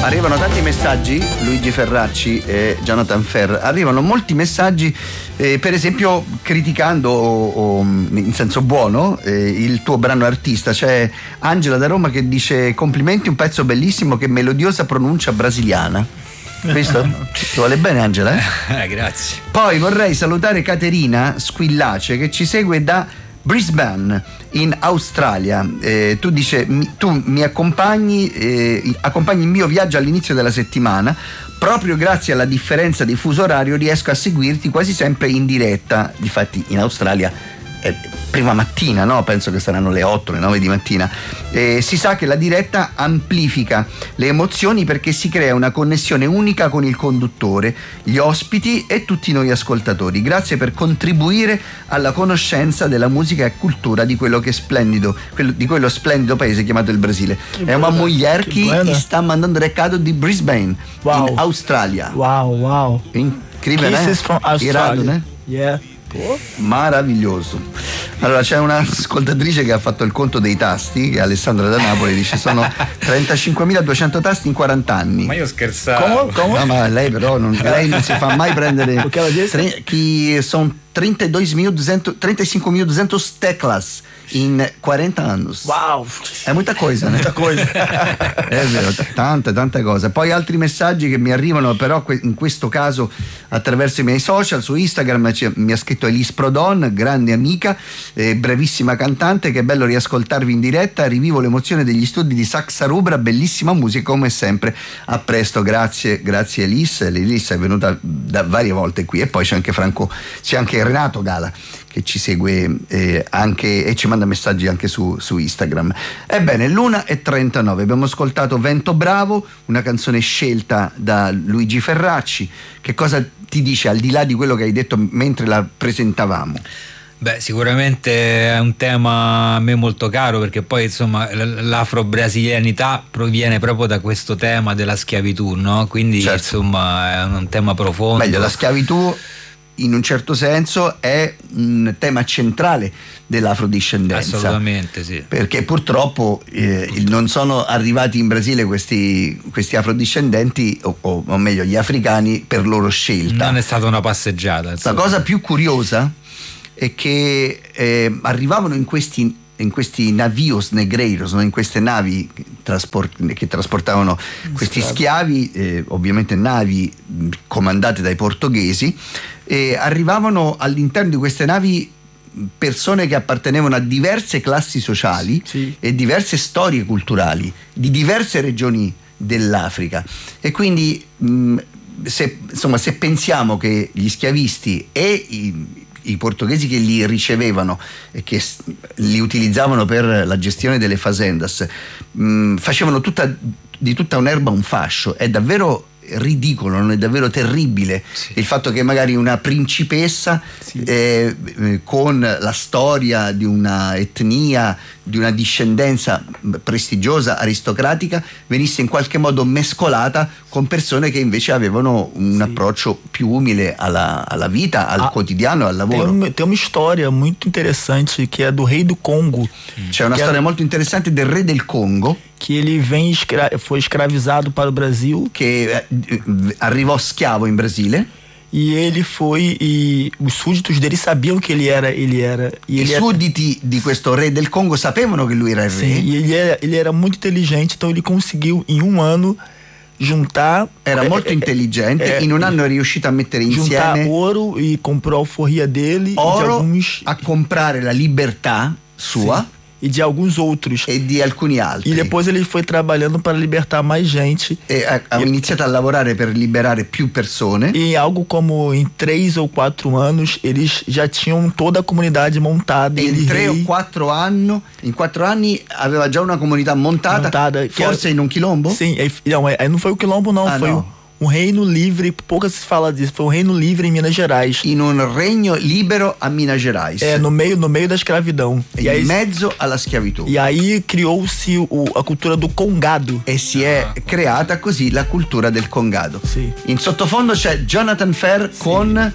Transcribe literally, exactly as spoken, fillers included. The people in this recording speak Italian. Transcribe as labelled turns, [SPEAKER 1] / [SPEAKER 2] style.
[SPEAKER 1] Arrivano tanti messaggi, Luigi Ferracci e Jonathan Ferr, arrivano molti messaggi eh, per esempio criticando o, o, in senso buono eh, il tuo brano artista. C'è Angela da Roma che dice: complimenti, un pezzo bellissimo, che melodiosa pronuncia brasiliana. Visto? Ti vuole bene Angela? Eh?
[SPEAKER 2] Eh, grazie.
[SPEAKER 1] Poi vorrei salutare Caterina Squillace che ci segue da Brisbane in Australia. Eh, tu dice mi, tu mi accompagni eh, accompagni il mio viaggio all'inizio della settimana. Proprio grazie alla differenza di fuso orario riesco a seguirti quasi sempre in diretta. Difatti in Australia è prima mattina, no? Penso che saranno le otto, le nove di mattina. Eh, si sa che la diretta amplifica le emozioni perché si crea una connessione unica con il conduttore, gli ospiti e tutti noi ascoltatori. Grazie per contribuire alla conoscenza della musica e cultura di quello che è splendido, quello, di quello splendido paese chiamato il Brasile. È uma mulher que está mandando recado di Brisbane,
[SPEAKER 3] wow.
[SPEAKER 1] in Australia.
[SPEAKER 3] Wow, wow.
[SPEAKER 1] Incredibile,
[SPEAKER 3] Kisses
[SPEAKER 1] eh?
[SPEAKER 3] from Australia.
[SPEAKER 1] Irado, né?
[SPEAKER 3] Yeah.
[SPEAKER 1] Meraviglioso. Allora c'è un'ascoltatrice che ha fatto il conto dei tasti, che è Alessandra da Napoli, dice sono trentacinquemiladuecento tasti in quaranta anni.
[SPEAKER 2] Ma io scherzavo.
[SPEAKER 3] Come? Come?
[SPEAKER 1] No, ma lei però non, lei non si fa mai prendere.
[SPEAKER 3] O que ela disse?
[SPEAKER 1] Tre, che sono trentacinquemiladuecento teclas in quaranta anni.
[SPEAKER 3] Wow.
[SPEAKER 1] È molta cosa, né?
[SPEAKER 3] Muita coisa.
[SPEAKER 1] È vero, tante tante cose. Poi altri messaggi che mi arrivano però in questo caso attraverso i miei social. Su Instagram mi ha scritto Elise Prodon, grande amica, eh, bravissima cantante, che bello riascoltarvi in diretta, rivivo l'emozione degli studi di Saxa Rubra, bellissima musica come sempre. A presto, grazie, grazie Elise. Elise è venuta da varie volte qui. E poi c'è anche Franco, c'è anche Renato Gala che ci segue eh, anche e ci manda messaggi anche su, su Instagram. Ebbene, l'una e trentanove, abbiamo ascoltato Vento Bravo, una canzone scelta da Luigi Ferracci. Che cosa ti dice al di là di quello che hai detto mentre la presentavamo?
[SPEAKER 2] Beh, sicuramente è un tema a me molto caro, perché poi insomma l'afro-brasilianità proviene proprio da questo tema della schiavitù, no? Quindi certo. Insomma è un tema profondo.
[SPEAKER 1] Meglio, la schiavitù in un certo senso è un tema centrale dell'afrodiscendenza.
[SPEAKER 2] Assolutamente sì.
[SPEAKER 1] Perché purtroppo, eh, non sono arrivati in Brasile questi, questi afrodiscendenti o, o, o meglio gli africani per loro scelta.
[SPEAKER 2] Non è stata una passeggiata.
[SPEAKER 1] La cosa più curiosa è che eh, arrivavano in questi in questi navios negreiros, no? In queste navi che, trasport- che trasportavano questi schiavi, eh, ovviamente navi comandate dai portoghesi, e arrivavano all'interno di queste navi persone che appartenevano a diverse classi sociali
[SPEAKER 3] sì.
[SPEAKER 1] e diverse storie culturali di diverse regioni dell'Africa. E quindi mh, se, insomma, se pensiamo che gli schiavisti e i i portoghesi che li ricevevano e che li utilizzavano per la gestione delle fazendas mh, facevano tutta, di tutta un'erba un fascio, è davvero ridicolo, non è davvero terribile sì. Il fatto che magari una principessa sì. eh, con la storia di una etnia, di una discendenza prestigiosa, aristocratica, venisse in qualche modo mescolata con persone che invece avevano un sì. approccio più umile alla, alla vita, al ah, quotidiano, al lavoro.
[SPEAKER 3] Tem, um, tem uma storia muito interessante che è do Rei do Congo.
[SPEAKER 1] C'è una storia è, molto interessante del Re del Congo,
[SPEAKER 3] che ele vem escra- foi escravizado para o Brasil,
[SPEAKER 1] che arrivò schiavo in Brasile.
[SPEAKER 3] E ele foi e os súditos dele sabiam que ele era ele era e
[SPEAKER 1] I
[SPEAKER 3] ele
[SPEAKER 1] sudditi era... di questo Re del Congo sapevano che lui era il re.
[SPEAKER 3] Sim, e ele era, ele era muito inteligente, então ele conseguiu em um ano juntar,
[SPEAKER 1] era
[SPEAKER 3] é,
[SPEAKER 1] molto
[SPEAKER 3] é,
[SPEAKER 1] intelligente,
[SPEAKER 3] é,
[SPEAKER 1] in un anno è riuscito a mettere insieme
[SPEAKER 3] juntar ouro e comprou a alforria dele
[SPEAKER 1] oro,
[SPEAKER 3] e de alguns...
[SPEAKER 1] a comprare la libertà sua.
[SPEAKER 3] Sim. E de alguns outros.
[SPEAKER 1] E di alcuni altri.
[SPEAKER 3] E depois ele foi trabalhando para libertar mais gente.
[SPEAKER 1] E ha, ha e... iniziato a lavorare per liberare più persone.
[SPEAKER 3] E algo como em três ou quatro anos eles já tinham toda a comunidade montada.
[SPEAKER 1] E in tre o quattro anni, in quattro anni aveva già una comunità montata. montata forse era... in un quilombo?
[SPEAKER 3] Sim, aí, não, aí não foi o quilombo não, ah, foi não. O... Um reino livre, pouca se fala disso, foi um reino livre em Minas Gerais.
[SPEAKER 1] In un regno libero a Minas Gerais.
[SPEAKER 3] É, no meio, no meio da escravidão.
[SPEAKER 1] E aí, in mezzo alla schiavitù.
[SPEAKER 3] E aí criou-se o, a cultura do congado.
[SPEAKER 1] E si è creata così la cultura del congado.
[SPEAKER 3] Sì.
[SPEAKER 1] In sottofondo c'è Jonathan Ferr sì. con